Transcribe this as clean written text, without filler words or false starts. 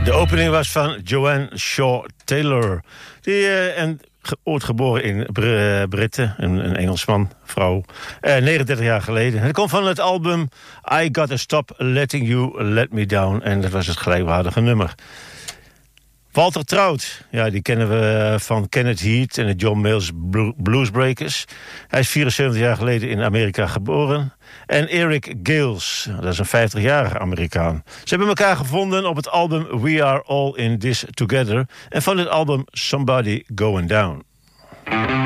De opening was van Joanne Shaw Taylor. Die ooit geboren in Britten, een Engelsman, vrouw. 39 jaar geleden. Het komt van het album I Gotta Stop Letting You Let Me Down. En dat was het gelijkwaardige nummer. Walter Trout, ja, die kennen we van Kenneth Heat en de John Mayall's Bluesbreakers. Hij is 74 jaar geleden in Amerika geboren. En Eric Gales, dat is een 50-jarige Amerikaan. Ze hebben elkaar gevonden op het album We Are All In This Together. En van dit album Somebody Going Down.